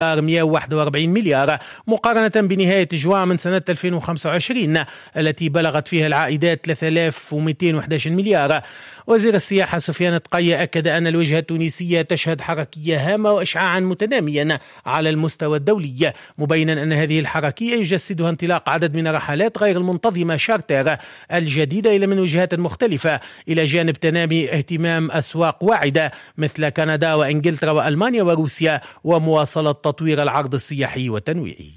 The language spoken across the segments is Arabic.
141 مليار مقارنة بنهاية جوان من سنة 2025 التي بلغت فيها العائدات 3211 مليار. وزير السياحة سفيان تقي أكد أن الوجهة التونسية تشهد حركية هامة وإشعاعا متناميا على المستوى الدولي، مبينا أن هذه الحركية يجسدها انطلاق عدد من الرحلات غير المنتظمة شارتر الجديدة إلى من وجهات مختلفة، إلى جانب تنامي اهتمام أسواق واعدة مثل كندا وإنجلترا وألمانيا وروسيا، ومواصلة تطوير العرض السياحي وتنويعه.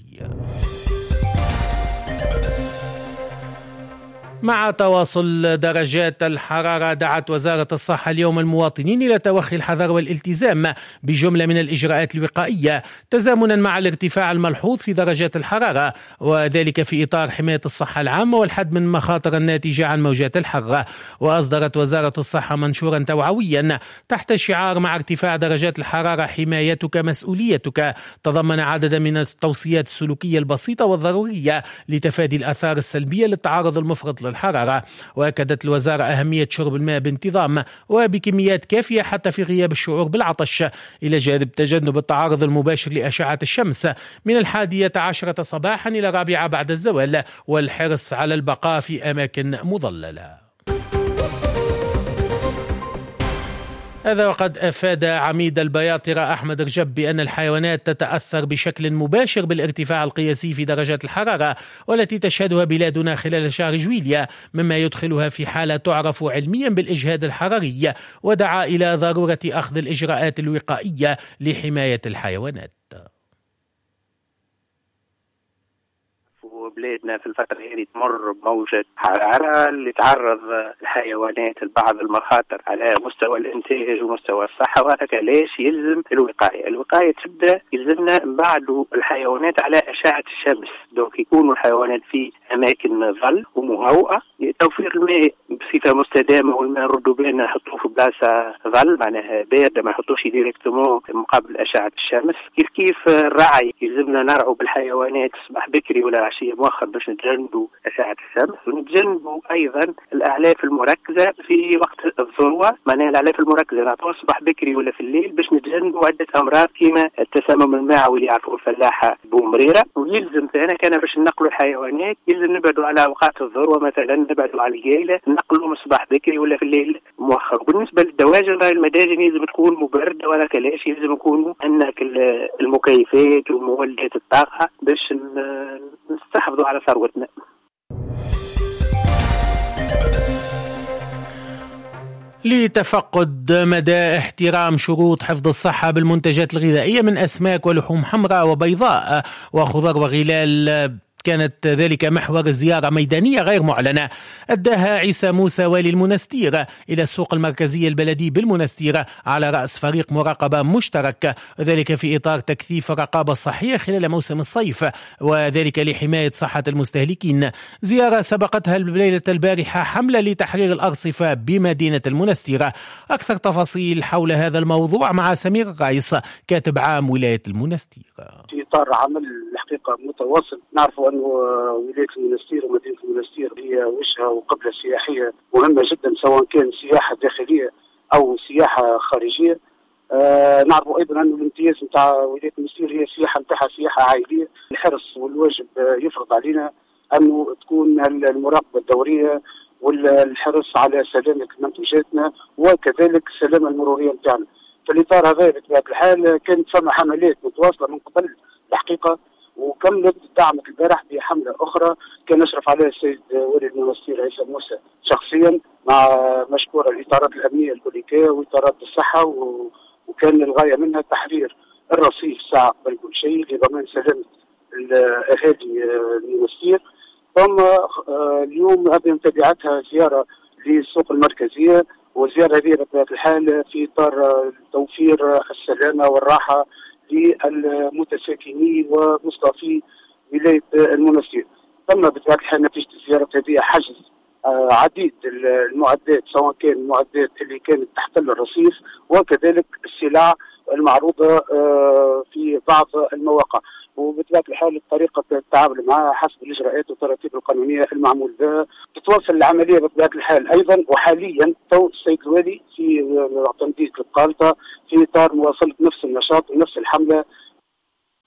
مع تواصل درجات الحرارة، دعت وزارة الصحة اليوم المواطنين إلى توخي الحذر والالتزام بجملة من الإجراءات الوقائية تزامنا مع الارتفاع الملحوظ في درجات الحرارة، وذلك في إطار حماية الصحة العامة والحد من المخاطر الناتجة عن موجات الحر. وأصدرت وزارة الصحة منشورا توعويا تحت شعار مع ارتفاع درجات الحرارة حمايتك مسؤوليتك، تضمن عددا من التوصيات السلوكية البسيطة والضرورية لتفادي الآثار السلبية للتعرض المفرط الحرارة. وأكدت الوزارة أهمية شرب الماء بانتظام وبكميات كافية حتى في غياب الشعور بالعطش، إلى جانب تجنب التعرض المباشر لأشعة الشمس من 11 صباحا إلى 4 بعد الزوال، والحرص على البقاء في أماكن مظللة. هذا وقد أفاد عميد البياطرة أحمد رجب بأن الحيوانات تتأثر بشكل مباشر بالارتفاع القياسي في درجات الحرارة والتي تشهدها بلادنا خلال شهر جويليا، مما يدخلها في حالة تعرف علميا بالإجهاد الحراري، ودعا إلى ضرورة أخذ الإجراءات الوقائية لحماية الحيوانات. بلادنا في الفترة هذه تمر بموجة حرارة اللي تعرض الحيوانات لبعض المخاطر على مستوى الإنتاج ومستوى الصحة، وهذا ليش يلزم الوقاية تبدأ يلزمنا نبعدوا الحيوانات على أشعة الشمس، دوك يكونوا الحيوانات في أماكن ظل ومهوئة، توفير الماء بصفة مستدامة، والماء نردوا به نحطوه في بلاصة ظل معناها باردة، ما نحطوش ديريكتومون مقابل أشعة الشمس. كيف الرعي يلزمنا نرعوا بالحيوانات صباح بكري ولا عشية مؤخر باش نتجنبوا أشعة الشمس، ونتجنبوا أيضا الأعلاف المركزة في وقت الذروة، معناها الأعلاف المركزة نعطوها صباح بكري ولا في الليل باش نتجنبوا عدة أمراض كما التسمم المعوي اللي يعرفوه الفلاحة بومريرة. ويلزم ثاني كان باش ننقلوا الحيوانات يلزم نبعدوا على أوقات الذروة، مثلا نبعدوا على الجيلة ننقلوا من صباح بكري ولا في الليل مؤخر. بالنسبة للدواجن المداجن يلزم تكون مبردة ولا كلاش، يلزم يكونوا أنك المكيفات ومولدات الطاقة باش نستحفظوا على ثروتنا. لتفقد مدى احترام شروط حفظ الصحة بالمنتجات الغذائية من أسماك ولحوم حمراء وبيضاء وخضر وغلال، كانت ذلك محور الزيارة ميدانية غير معلنة أداها عيسى موسى والي المنستير إلى السوق المركزي البلدي بالمنستير على رأس فريق مراقبة مشترك، وذلك في إطار تكثيف الرقابة الصحية خلال موسم الصيف، وذلك لحماية صحة المستهلكين. زيارة سبقتها ليلة البارحة حملة لتحرير الأرصفة بمدينة المنستير. أكثر تفاصيل حول هذا الموضوع مع سمير الرئيس كاتب عام ولاية المنستير. في إطار عمل الحقيقة متواصل، نعرفوا أنه ولاية المنستير ومدينة المنستير هي وجهة وقبلة سياحية مهمة جدا، سواء كان سياحة داخلية أو سياحة خارجية. نعرفوا أيضا أن الامتياز نتاع ولاية المنستير هي السياحة نتاعها سياحة عائلية. الحرص والواجب يفرض علينا أنه تكون المراقبة الدورية والحرص على سلامة منتجاتنا وكذلك السلامة المرورية نتاعنا. في الإطار هذا بطبيعة الحال كانت فما حملات متواصلة من قبل الحقيقة، وكملت دعمت البارح بحملة أخرى كان يشرف عليها السيد والي المنستير عيسى موسى شخصيا مع مشكورة الإطارات الأمنية الكليكية وإطارات الصحة، وكان الغاية منها تحرير الرصيف ساعة قبل كل شيء لضمان سلامة أهالي المنستير. ثم اليوم هذه من تبعتها زيارة للسوق المركزية، وزيارة هذه بطبيعة الحال في إطار توفير السلامة والراحة للمتساكنين ومستضيفي ولاية المنستير. ثم بطبيعة الحال نتيجة الزيارة هذه حجز عديد المعدات، سواء كان المعدات اللي كانت تحتل الرصيف وكذلك السلع المعروضة في بعض المواقع. وبطبيعة الحال طريقة التعامل معها حسب الإجراءات والتراتيب القانونية المعمول بها. تتواصل العملية بطبيعة الحال أيضا، وحاليا تو السيد الوالي في تنفيذ القالطة في إطار مواصلة نفس النشاط ونفس الحملة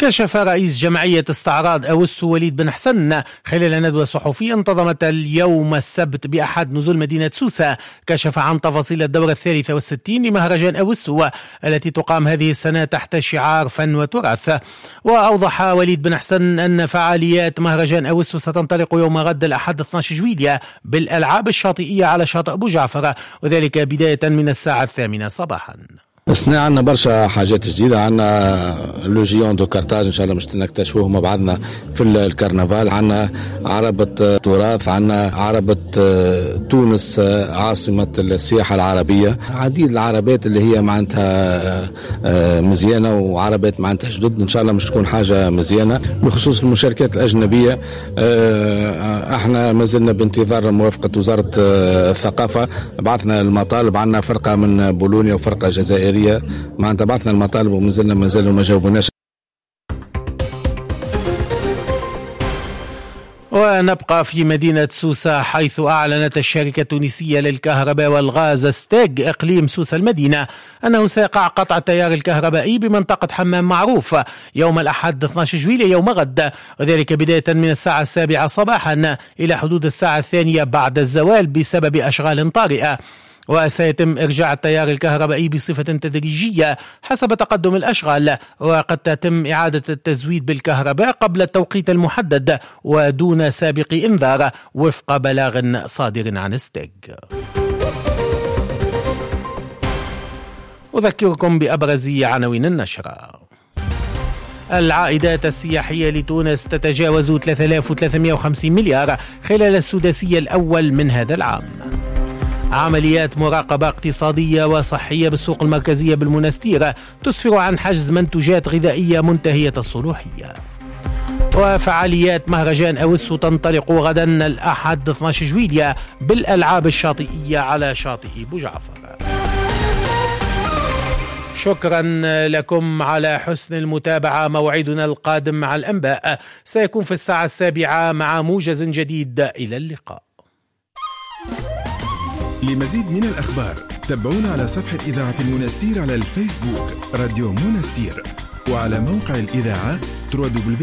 كشف رئيس جمعية استعراض أوسو وليد بن حسن خلال ندوة صحفية انتظمت اليوم السبت بأحد نزول مدينة سوسة. كشف عن تفاصيل الدورة 63 لمهرجان أوسو التي تقام هذه السنة تحت شعار فن وتراث. وأوضح وليد بن حسن أن فعاليات مهرجان أوسو ستنطلق يوم غد الأحد 12 جويلية بالألعاب الشاطئية على شاطئ بوجعفر، وذلك بداية من الساعة 8 صباحا. السنة عندنا برشا حاجات جديدة. عندنا لوجيون دو كارتاج إن شاء الله مش نكتشفوه مع بعضنا في الكرنفال. عندنا عربة تراث، عندنا عربة تونس عاصمة السياحة العربية. عديد العربات اللي هي معناتها مزيانة وعربات معناتها جدد. إن شاء الله مش تكون حاجة مزيانة. بخصوص المشاركات الأجنبية احنا ما زلنا بانتظار موافقة وزارة الثقافة. بعثنا المطالب، عندنا فرقة من بولونيا وفرقة جزائرية معناتها بعثنا المطالب وما زالوا ما جاوبوناش. ونبقى في مدينة سوسة، حيث أعلنت الشركة التونسية للكهرباء والغاز ستيج إقليم سوسة المدينة أنه سيقع قطع التيار الكهربائي بمنطقة حمام معروف يوم الأحد 12 جويلية يوم غد، وذلك بداية من الساعة 7 صباحا إلى حدود الساعة 2 بعد الزوال بسبب أشغال طارئة. وسيتم إرجاع التيار الكهربائي بصفة تدريجية حسب تقدم الأشغال، وقد تتم إعادة التزويد بالكهرباء قبل التوقيت المحدد ودون سابق إنذار وفق بلاغ صادر عن ستيج. أذكركم بأبرز عناوين النشرة. العائدات السياحية لتونس تتجاوز 3350 مليار خلال السداسي الأول من هذا العام. عمليات مراقبة اقتصادية وصحية بالسوق المركزية بالمنستير تسفر عن حجز منتوجات غذائية منتهية الصلاحية. وفعاليات مهرجان أوسو تنطلق غدا الأحد 12 جويلية بالألعاب الشاطئية على شاطئ بوجعفر. شكرا لكم على حسن المتابعة. موعدنا القادم مع الأنباء سيكون في الساعة 7 مع موجز جديد. إلى اللقاء. لمزيد من الأخبار تابعونا على صفحة إذاعة المنستير على الفيسبوك راديو منستير، وعلى موقع الإذاعة www.radiomunastir.com.